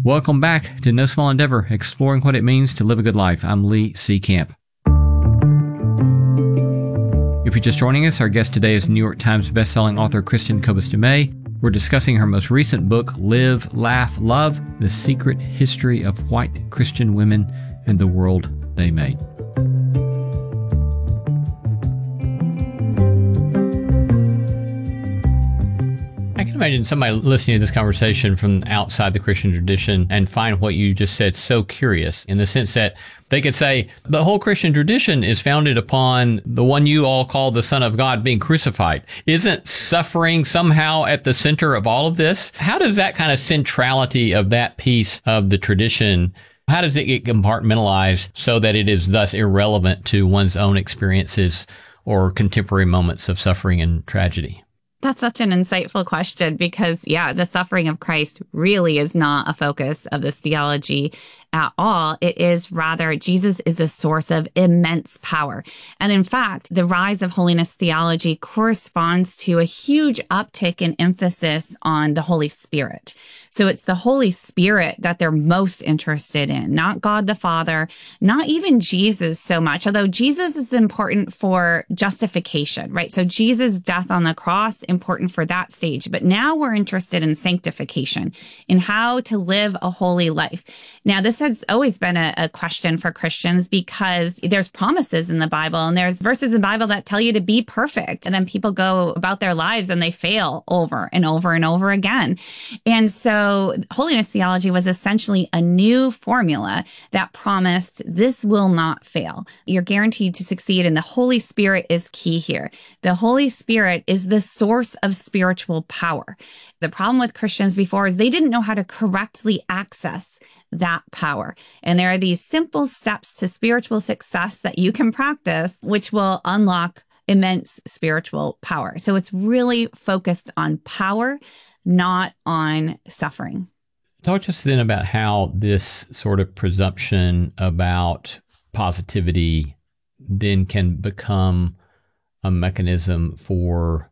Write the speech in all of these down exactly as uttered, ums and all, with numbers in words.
Welcome back to No Small Endeavor, exploring what it means to live a good life. I'm Lee C. Camp. If you're just joining us, our guest today is New York Times bestselling author Kristin Kobes Du Mez. We're discussing her most recent book, Live, Laugh, Love, The Secret History of White Christian Women and the World They Made. I can imagine somebody listening to this conversation from outside the Christian tradition and find what you just said so curious, in the sense that they could say, the whole Christian tradition is founded upon the one you all call the Son of God being crucified. Isn't suffering somehow at the center of all of this? How does that kind of centrality of that piece of the tradition, how does it get compartmentalized so that it is thus irrelevant to one's own experiences or contemporary moments of suffering and tragedy? That's such an insightful question because, yeah, the suffering of Christ really is not a focus of this theology at all. It is rather, Jesus is a source of immense power. And in fact, the rise of holiness theology corresponds to a huge uptick in emphasis on the Holy Spirit. So it's the Holy Spirit that they're most interested in, not God the Father, not even Jesus so much, although Jesus is important for justification, right? So Jesus' death on the cross, important for that stage. But now we're interested in sanctification, in how to live a holy life. Now, this has always been a, a question for Christians because there's promises in the Bible and there's verses in the Bible that tell you to be perfect. And then people go about their lives and they fail over and over and over again. And so holiness theology was essentially a new formula that promised this will not fail. You're guaranteed to succeed, and the Holy Spirit is key here. The Holy Spirit is the source of spiritual power. The problem with Christians before is they didn't know how to correctly access that power. And there are these simple steps to spiritual success that you can practice, which will unlock immense spiritual power. So it's really focused on power, not on suffering. Talk to us then about how this sort of presumption about positivity then can become a mechanism for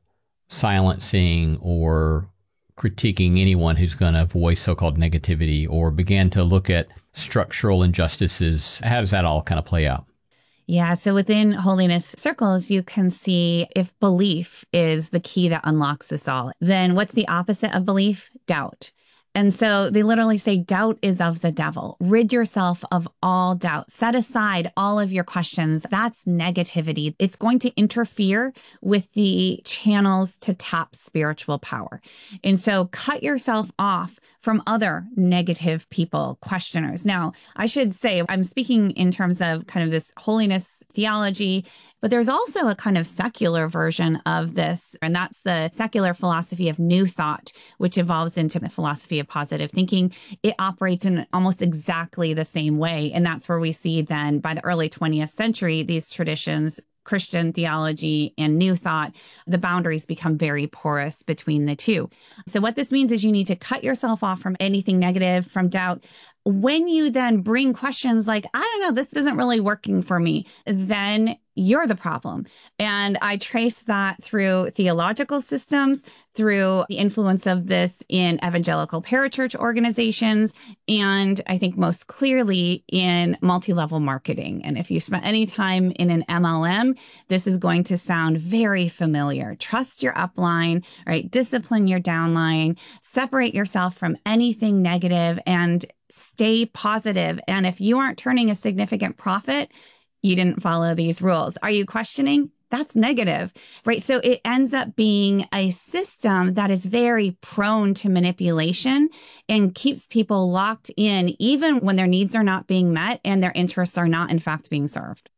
silencing or critiquing anyone who's going to voice so-called negativity or begin to look at structural injustices. How does that all kind of play out? Yeah, so within holiness circles, you can see if belief is the key that unlocks us all, then what's the opposite of belief? Doubt. And so they literally say doubt is of the devil. Rid yourself of all doubt. Set aside all of your questions. That's negativity. It's going to interfere with the channels to tap spiritual power. And so cut yourself off from other negative people, questioners. Now, I should say I'm speaking in terms of kind of this holiness theology, but there's also a kind of secular version of this, and that's the secular philosophy of New Thought, which evolves into the philosophy of positive thinking. It operates in almost exactly the same way, and that's where we see then by the early twentieth century, these traditions, Christian theology and New Thought, the boundaries become very porous between the two. So what this means is you need to cut yourself off from anything negative, from doubt. When you then bring questions like, I don't know, this isn't really working for me, then you're the problem. And I trace that through theological systems, through the influence of this in evangelical parachurch organizations, and I think most clearly in multi-level marketing. And if you spent any time in an M L M, this is going to sound very familiar. Trust your upline, right? Discipline your downline, separate yourself from anything negative, and stay positive. And if you aren't turning a significant profit, you didn't follow these rules. Are you questioning? That's negative, right? So it ends up being a system that is very prone to manipulation and keeps people locked in, even when their needs are not being met and their interests are not, in fact, being served.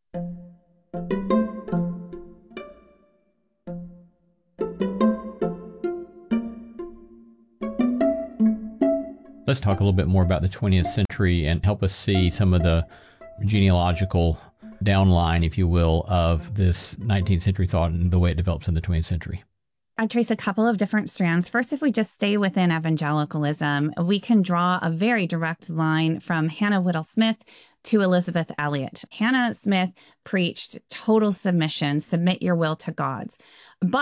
Let's talk a little bit more about the twentieth century and help us see some of the genealogical downline, if you will, of this nineteenth century thought and the way it develops in the twentieth century. I trace a couple of different strands. First, if we just stay within evangelicalism, we can draw a very direct line from Hannah Whittle Smith to Elizabeth Elliot. Hannah Smith preached total submission, submit your will to God's. But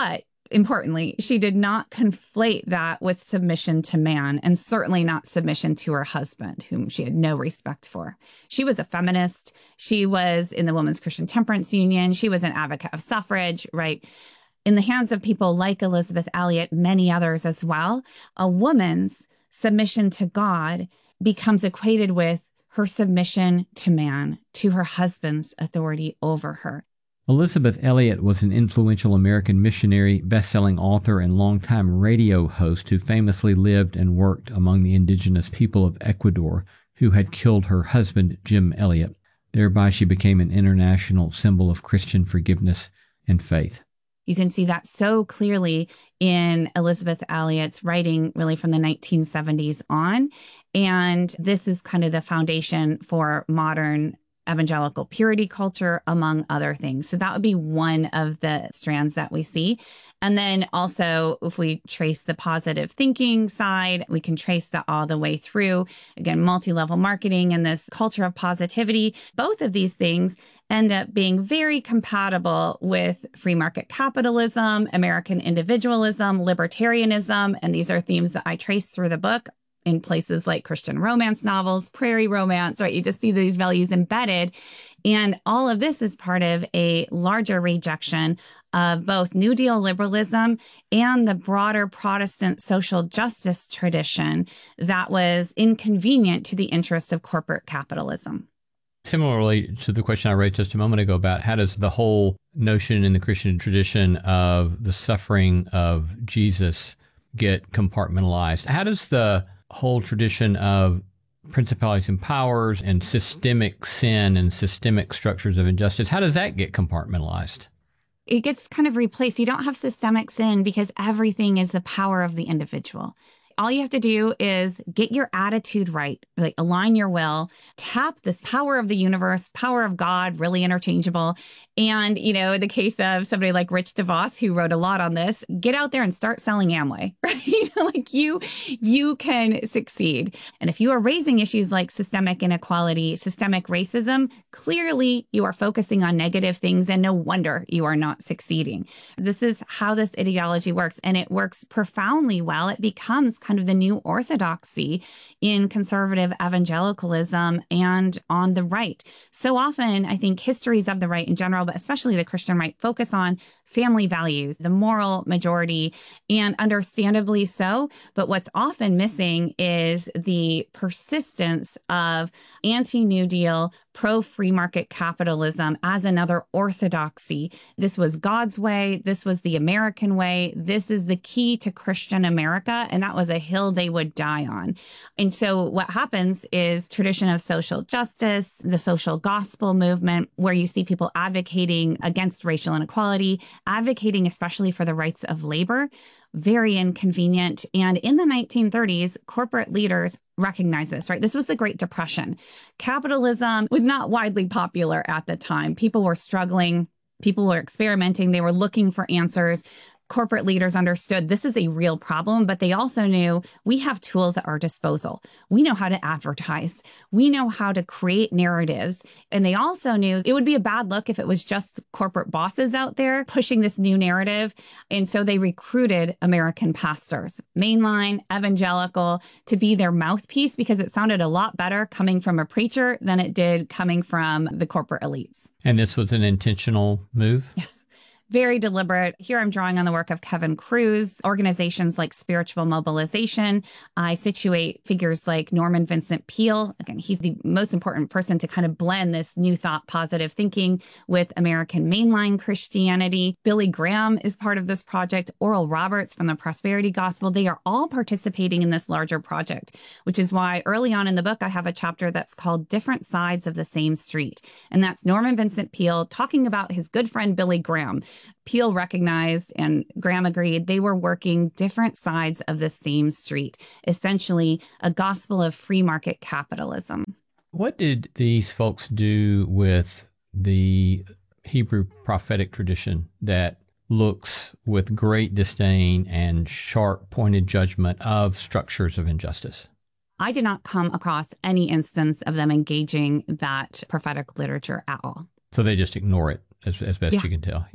Importantly, she did not conflate that with submission to man, and certainly not submission to her husband, whom she had no respect for. She was a feminist. She was in the Women's Christian Temperance Union. She was an advocate of suffrage, right? In the hands of people like Elisabeth Elliot, many others as well, a woman's submission to God becomes equated with her submission to man, to her husband's authority over her. Elisabeth Elliot was an influential American missionary, best-selling author, and longtime radio host who famously lived and worked among the indigenous people of Ecuador who had killed her husband, Jim Elliot. Thereby, she became an international symbol of Christian forgiveness and faith. You can see that so clearly in Elisabeth Elliot's writing, really from the nineteen seventies on. And this is kind of the foundation for modern evangelical purity culture, among other things. So that would be one of the strands that we see. And then also, if we trace the positive thinking side, we can trace that all the way through. Again, multi-level marketing and this culture of positivity. Both of these things end up being very compatible with free market capitalism, American individualism, libertarianism. And these are themes that I trace through the book in places like Christian romance novels, prairie romance, right? You just see these values embedded. And all of this is part of a larger rejection of both New Deal liberalism and the broader Protestant social justice tradition that was inconvenient to the interests of corporate capitalism. Similarly to the question I raised just a moment ago about how does the whole notion in the Christian tradition of the suffering of Jesus get compartmentalized? How does the whole tradition of principalities and powers and systemic sin and systemic structures of injustice, how does that get compartmentalized? It gets kind of replaced. You don't have systemic sin because everything is the power of the individual. All you have to do is get your attitude right, like align your will, tap this power of the universe, power of God, really interchangeable. And, you know, in the case of somebody like Rich DeVos, who wrote a lot on this, get out there and start selling Amway, right? Like you, you can succeed. And if you are raising issues like systemic inequality, systemic racism, clearly you are focusing on negative things, and no wonder you are not succeeding. This is how this ideology works, and it works profoundly well. It becomes kind of the new orthodoxy in conservative evangelicalism and on the right. So often, I think histories of the right in general, but especially the Christian right, focus on family values, the moral majority, and understandably so. But what's often missing is the persistence of anti-New Deal, pro-free market capitalism as another orthodoxy. This was God's way. This was the American way. This is the key to Christian America. And that was a hill they would die on. And so what happens is tradition of social justice, the social gospel movement, where you see people advocating against racial inequality, advocating especially for the rights of labor, very inconvenient. And in the nineteen thirties, corporate leaders recognized this, right? This was the Great Depression. Capitalism was not widely popular at the time. People were struggling. People were experimenting. They were looking for answers. Corporate leaders understood this is a real problem, but they also knew we have tools at our disposal. We know how to advertise. We know how to create narratives. And they also knew it would be a bad look if it was just corporate bosses out there pushing this new narrative. And so they recruited American pastors, mainline, evangelical, to be their mouthpiece because it sounded a lot better coming from a preacher than it did coming from the corporate elites. And this was an intentional move? Yes. Very deliberate. Here I'm drawing on the work of Kevin Kruse, organizations like Spiritual Mobilization. I situate figures like Norman Vincent Peale. Again, he's the most important person to kind of blend this new thought, positive thinking with American mainline Christianity. Billy Graham is part of this project. Oral Roberts from the Prosperity Gospel. They are all participating in this larger project, which is why early on in the book, I have a chapter that's called Different Sides of the Same Street. And that's Norman Vincent Peale talking about his good friend, Billy Graham. Peale recognized and Graham agreed they were working different sides of the same street, essentially a gospel of free market capitalism. What did these folks do with the Hebrew prophetic tradition that looks with great disdain and sharp pointed judgment of structures of injustice? I did not come across any instance of them engaging that prophetic literature at all. So they just ignore it as, as best Yeah. you can tell. Yeah.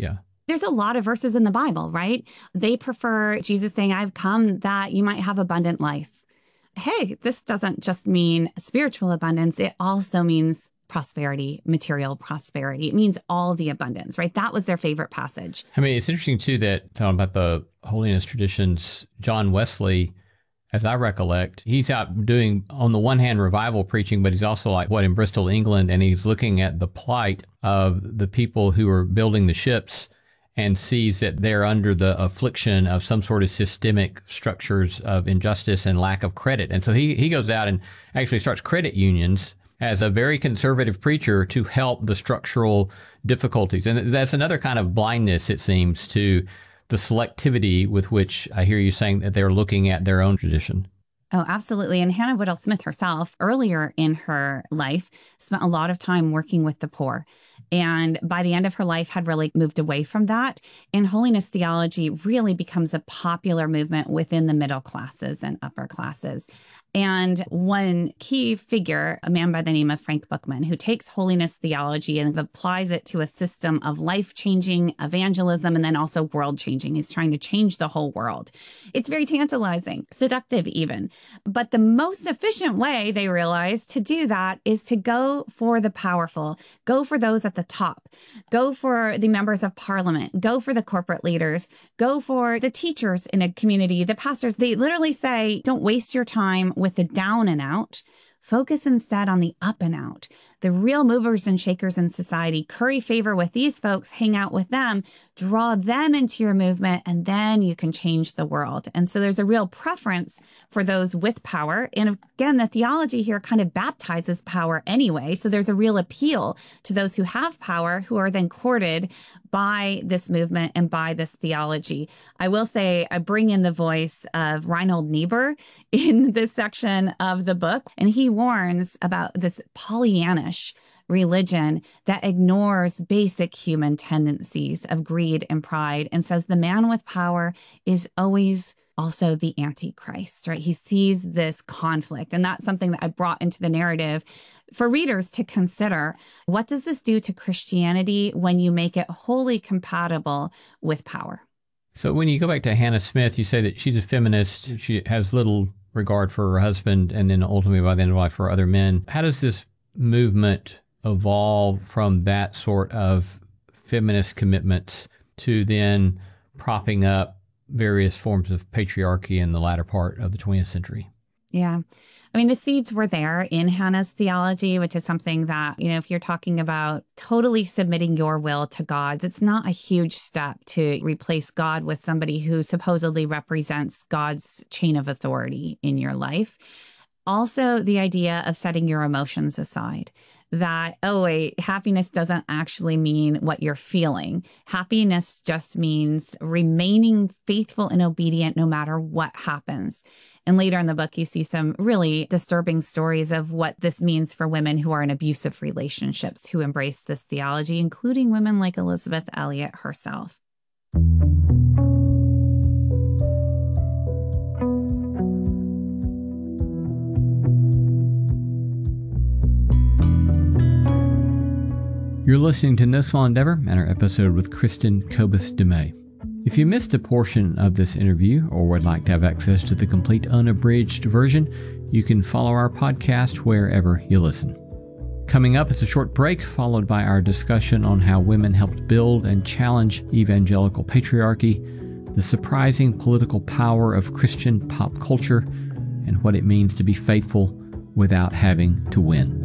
There's a lot of verses in the Bible, right? They prefer Jesus saying, I've come that you might have abundant life. Hey, this doesn't just mean spiritual abundance. It also means prosperity, material prosperity. It means all the abundance, right? That was their favorite passage. I mean, it's interesting too that talking about the holiness traditions, John Wesley, as I recollect, he's out doing, on the one hand, revival preaching, but he's also like, what, in Bristol, England, and he's looking at the plight of the people who are building the ships and sees that they're under the affliction of some sort of systemic structures of injustice and lack of credit. And so he, he goes out and actually starts credit unions as a very conservative preacher to help the structural difficulties. And that's another kind of blindness, it seems, to the selectivity with which I hear you saying that they're looking at their own tradition. Oh, absolutely. And Hannah Whitall Smith herself, earlier in her life, spent a lot of time working with the poor. And by the end of her life, had really moved away from that. And holiness theology really becomes a popular movement within the middle classes and upper classes. And one key figure, a man by the name of Frank Bookman, who takes holiness theology and applies it to a system of life-changing evangelism and then also world-changing. He's trying to change the whole world. It's very tantalizing, seductive even. But the most efficient way, they realize, to do that is to go for the powerful, go for those at the top, go for the members of parliament, go for the corporate leaders, go for the teachers in a community, the pastors. They literally say, don't waste your time with the down and out. Focus instead on the up and out. The real movers and shakers in society. Curry favor with these folks, hang out with them, draw them into your movement, and then you can change the world. And so there's a real preference for those with power. And again, the theology here kind of baptizes power anyway. So there's a real appeal to those who have power, who are then courted by this movement and by this theology. I will say I bring in the voice of Reinhold Niebuhr in this section of the book, and he warns about this Pollyannish religion that ignores basic human tendencies of greed and pride and says the man with power is always also the Antichrist, right? He sees this conflict. And that's something that I brought into the narrative for readers to consider. What does this do to Christianity when you make it wholly compatible with power? So when you go back to Hannah Smith, you say that she's a feminist. She has little regard for her husband and then ultimately by the end of life for other men. How does this movement evolve from that sort of feminist commitments to then propping up various forms of patriarchy in the latter part of the twentieth century? Yeah. I mean, the seeds were there in Hannah's theology, which is something that, you know, if you're talking about totally submitting your will to God's, it's not a huge step to replace God with somebody who supposedly represents God's chain of authority in your life. Also, the idea of setting your emotions aside. That, oh, wait, happiness doesn't actually mean what you're feeling. Happiness just means remaining faithful and obedient no matter what happens. And later in the book, you see some really disturbing stories of what this means for women who are in abusive relationships who embrace this theology, including women like Elizabeth Elliot herself. You're listening to No Small Endeavor and our episode with Kristen Kobus DeMay. If you missed a portion of this interview or would like to have access to the complete unabridged version, you can follow our podcast wherever you listen. Coming up is a short break, followed by our discussion on how women helped build and challenge evangelical patriarchy, the surprising political power of Christian pop culture, and what it means to be faithful without having to win.